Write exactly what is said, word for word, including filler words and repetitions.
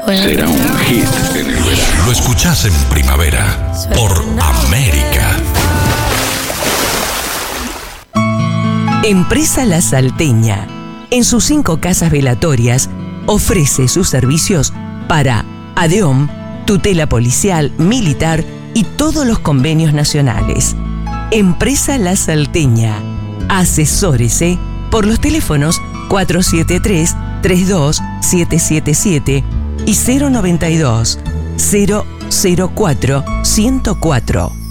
Será un hit en el verano. Lo escuchás en primavera por América. Empresa La Salteña, en sus cinco casas velatorias, ofrece sus servicios para ADEOM, tutela policial, militar y todos los convenios nacionales. Empresa La Salteña. Asesórese por los teléfonos cuatro siete tres, tres dos siete siete siete y cero noventa y dos, cero cero cuatro, ciento cuatro.